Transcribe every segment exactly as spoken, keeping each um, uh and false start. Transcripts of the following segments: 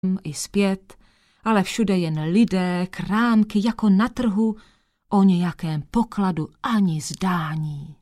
i zpět, ale všude jen lidé, krámky jako na trhu, o nějakém pokladu ani zdání.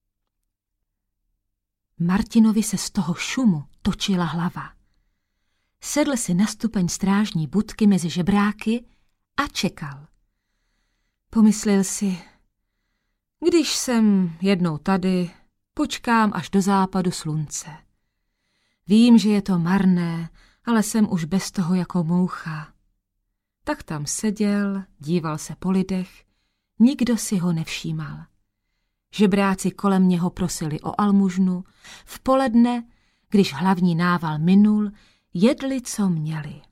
Martinovi se z toho šumu točila hlava. Sedl si na stupeň strážní budky mezi žebráky a čekal. Pomyslel si, když jsem jednou tady, počkám až do západu slunce. Vím, že je to marné, ale jsem už bez toho jako moucha. Tak tam seděl, díval se po lidech, nikdo si ho nevšímal. Žebráci kolem něho prosili o almužnu, v poledne, když hlavní nával minul, jedli, co měli.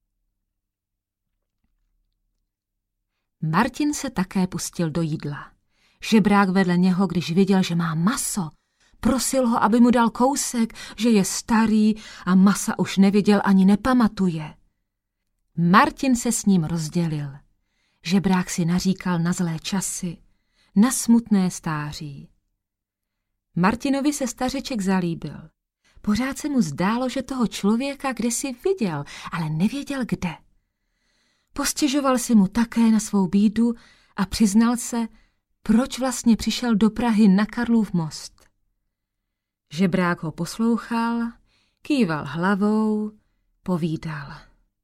Martin se také pustil do jídla. Žebrák vedle něho, když viděl, že má maso, prosil ho, aby mu dal kousek, že je starý a masa už neviděl ani nepamatuje. Martin se s ním rozdělil. Žebrák si naříkal na zlé časy, na smutné stáří. Martinovi se stařeček zalíbil. Pořád se mu zdálo, že toho člověka kdesi viděl, ale nevěděl kde. Postěžoval si mu také na svou bídu a přiznal se, proč vlastně přišel do Prahy na Karlův most. Žebrák ho poslouchal, kýval hlavou, povídal.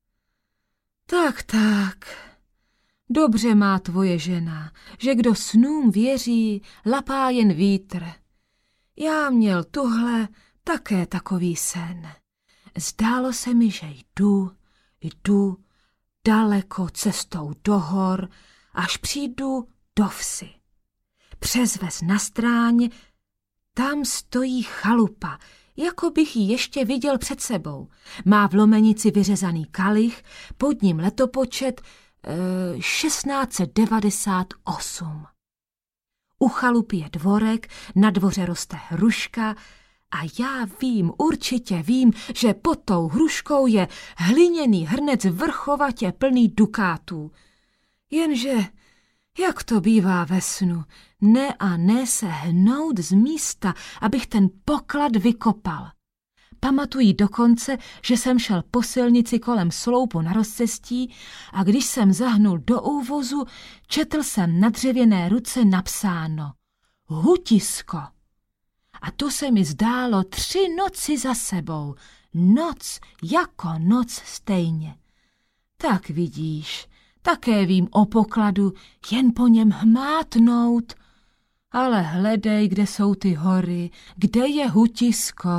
Tak, tak, dobře má tvoje žena, že kdo snům věří, lapá jen vítr. Já měl tuhle také takový sen. Zdálo se mi, že jdu, jdu daleko cestou do hor, až přijdu do vsi. Přes ves na stráně, tam stojí chalupa, jako bych ji ještě viděl před sebou. Má v lomenici vyřezaný kalich, pod ním letopočet e, šestnáct set devadesát osm. U chalupy je dvorek, na dvoře roste hruška a já vím, určitě vím, že pod tou hruškou je hliněný hrnec vrchovatě plný dukátů. Jenže, jak to bývá ve snu, ne a ne se hnout z místa, abych ten poklad vykopal. Pamatuji dokonce, že jsem šel po silnici kolem sloupu na rozcestí a když jsem zahnul do úvozu, četl jsem na dřevěné ruce napsáno Hutisko. A to se mi zdálo tři noci za sebou, noc jako noc stejně. Tak vidíš, také vím o pokladu, jen po něm hmátnout, ale hledej, kde jsou ty hory, kde je Hutisko.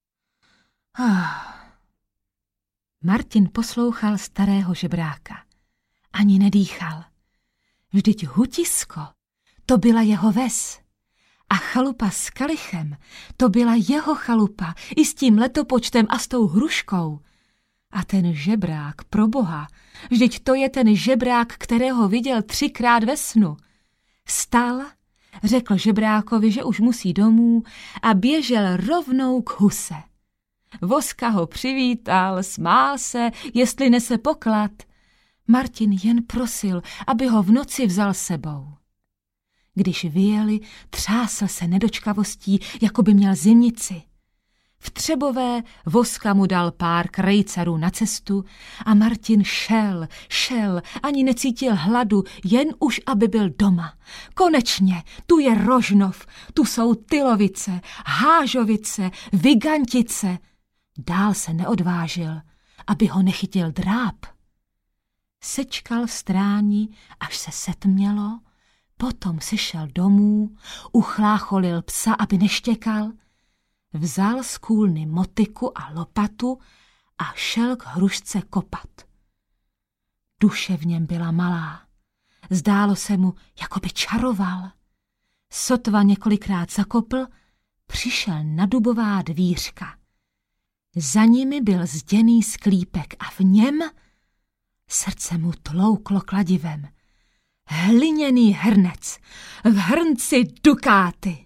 Ah. Martin poslouchal starého žebráka. Ani nedýchal. Vždyť Hutisko, to byla jeho ves. A chalupa s kalichem, to byla jeho chalupa, i s tím letopočtem a s tou hruškou. A ten žebrák, proboha, vždyť to je ten žebrák, kterého viděl třikrát ve snu. Vstal, řekl žebrákovi, že už musí domů a běžel rovnou k huse. Voska ho přivítal, smál se, jestli nese poklad. Martin jen prosil, aby ho v noci vzal sebou. Když vyjeli, třásl se nedočkavostí, jako by měl zimnici. V Třebové Voska mu dal pár krejcarů na cestu a Martin šel, šel, ani necítil hladu, jen už, aby byl doma. Konečně, tu je Rožnov, tu jsou Tylovice, Hážovice, Vigantice. Dál se neodvážil, aby ho nechytil dráp. Sečkal v stráni, až se setmělo, potom si šel domů, uchlácholil psa, aby neštěkal, vzal z kůlny motyku a lopatu a šel k hrušce kopat. Duše v něm byla malá. Zdálo se mu, jako by čaroval. Sotva několikrát zakopl, přišel na dubová dvířka. Za nimi byl zděný sklípek a v něm srdce mu tlouklo kladivem. Hliněný hrnec, v hrnci dukáty.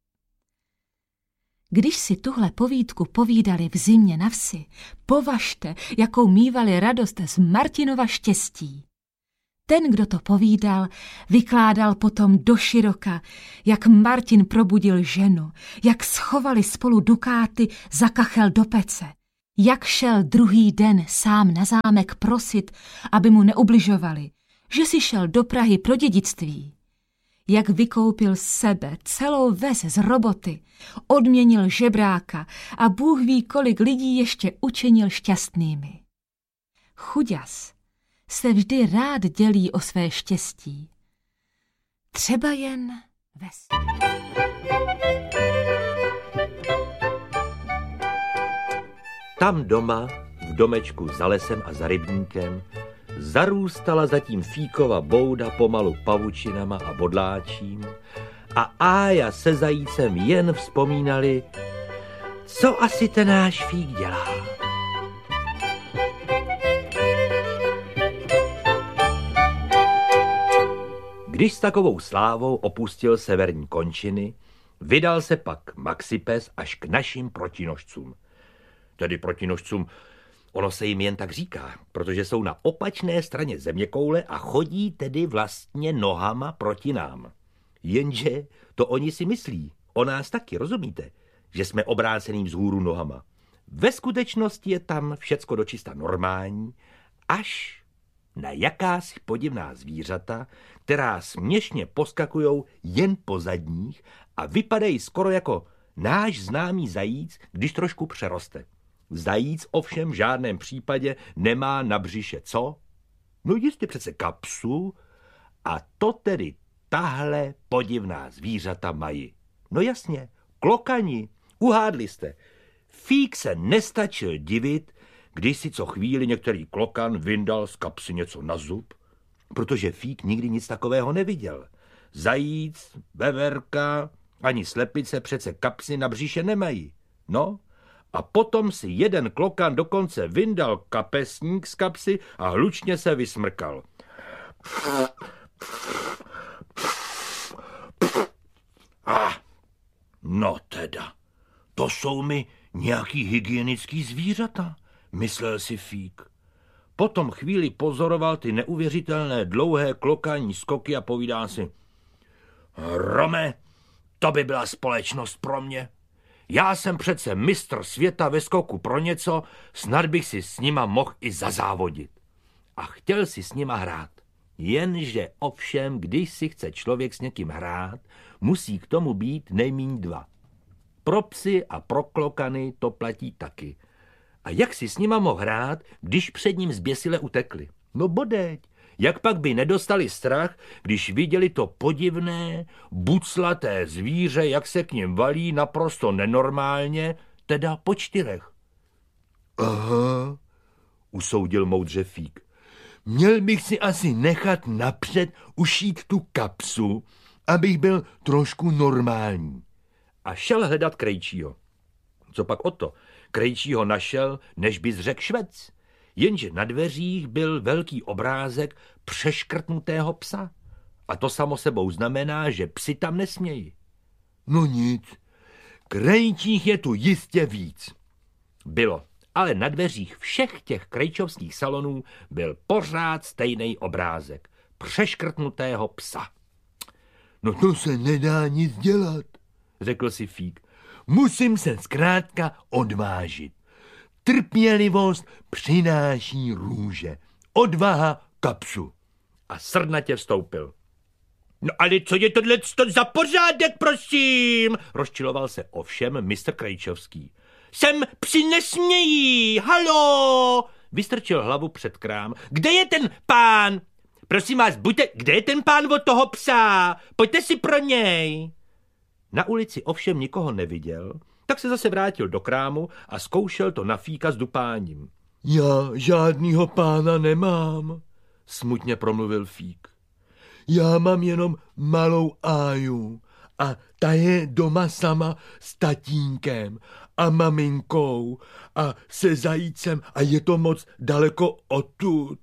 Když si tuhle povídku povídali v zimě na vsi, považte, jakou mívali radost z Martinova štěstí. Ten, kdo to povídal, vykládal potom doširoka, jak Martin probudil ženu, jak schovali spolu dukáty za kachel do pece, Jak šel druhý den sám na zámek prosit, aby mu neubližovali, že si šel do Prahy pro dědictví. Jak vykoupil sebe, celou ves z roboty, odměnil žebráka a Bůh ví, kolik lidí ještě učinil šťastnými. Chuďas se vždy rád dělí o své štěstí. Třeba jen ves. Tam doma, v domečku za lesem a za rybníkem, zarůstala zatím fíkova bouda pomalu pavučinama a bodláčím a Ája se zajícem jen vzpomínali, co asi ten náš fík dělá. Když s takovou slávou opustil severní končiny, vydal se pak Maxipes až k našim protinožcům. Tedy protinožcům, ono se jim jen tak říká, protože jsou na opačné straně zeměkoule a chodí tedy vlastně nohama proti nám. Jenže to oni si myslí, o nás taky, rozumíte, že jsme obráceným vzhůru nohama. Ve skutečnosti je tam všecko dočista normální, až na jakási podivná zvířata, která směšně poskakujou jen po zadních a vypadají skoro jako náš známý zajíc, když trošku přeroste. Zajíc ovšem v žádném případě nemá na břiše co? No jistě přece kapsu, a to tedy tahle podivná zvířata mají. No jasně, klokani, uhádli jste. Fík se nestačil divit, když si co chvíli některý klokan vyndal z kapsy něco na zub, protože Fík nikdy nic takového neviděl. Zajíc, veverka ani slepice přece kapsy na břiše nemají. No, a potom si jeden klokan dokonce vyndal kapesník z kapsy a hlučně se vysmrkal. Ah, no teda, to jsou mi nějaký hygienický zvířata, myslel si Fík. Potom chvíli pozoroval ty neuvěřitelné dlouhé klokání skoky a povídá si: Rome, to by byla společnost pro mě. Já jsem přece mistr světa ve skoku pro něco, snad bych si s nima mohl i zazávodit. A chtěl si s nima hrát. Jenže ovšem, když si chce člověk s někým hrát, musí k tomu být nejmíň dva. Pro psy a pro klokany to platí taky. A jak si s nima mohl hrát, když před ním zběsile utekli? No bodeď, jak pak by nedostali strach, když viděli to podivné, buclaté zvíře, jak se k nim valí naprosto nenormálně, teda po čtyřech. Aha, usoudil moudře Fík. Měl bych si asi nechat napřed ušít tu kapsu, abych byl trošku normální. A šel hledat Krejčího. Co pak o to? Krejčího našel, než bys řekl Švec. Jenže na dveřích byl velký obrázek přeškrtnutého psa. A to samo sebou znamená, že psi tam nesmějí. No nic, Krejčích je tu jistě víc. Bylo, ale na dveřích všech těch krejčovských salonů byl pořád stejný obrázek přeškrtnutého psa. No to se nedá nic dělat, řekl si Fík. Musím se zkrátka odvážit. Trpělivost přináší růže. Odvaha kapsu. A srdnatě vstoupil. No ale co je tohle za pořádek, prosím? Rozčiloval se ovšem mistr Krejčovský. Sem psi nesmějí, halo! Vystrčil hlavu před krám. Kde je ten pán? Prosím vás, buďte, kde je ten pán od toho psa? Pojďte si pro něj. Na ulici ovšem nikoho neviděl, tak se zase vrátil do krámu a zkoušel to na Fíka s dupáním. Já žádnýho pána nemám, smutně promluvil Fík. Já mám jenom malou Áju a ta je doma sama s tatínkem a maminkou a se zajícem a je to moc daleko odtud.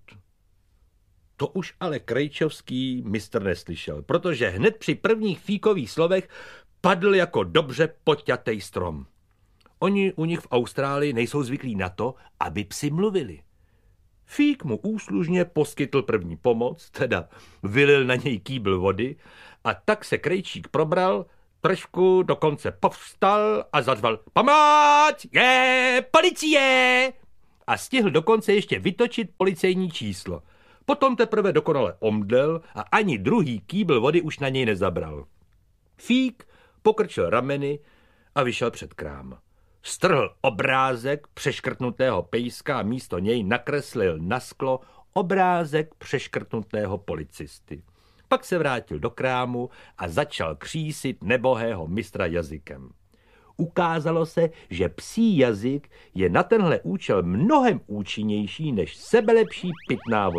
To už ale Krejčovský mistr neslyšel, protože hned při prvních Fíkových slovech padl jako dobře poťatej strom. Oni u nich v Austrálii nejsou zvyklí na to, aby psi mluvili. Fík mu úslužně poskytl první pomoc, teda vylil na něj kýbl vody, a tak se Krejčík probral trošku dokonce povstal a zařval pomoc, je policie! A stihl dokonce ještě vytočit policejní číslo. Potom teprve dokonale omdlel a ani druhý kýbl vody už na něj nezabral. Fík pokrčil rameny a vyšel před krám. Strhl obrázek přeškrtnutého pejska a místo něj nakreslil na sklo obrázek přeškrtnutého policisty. Pak se vrátil do krámu a začal křísit nebohého mistra jazykem. Ukázalo se, že psí jazyk je na tenhle účel mnohem účinnější než sebelepší pitná voda.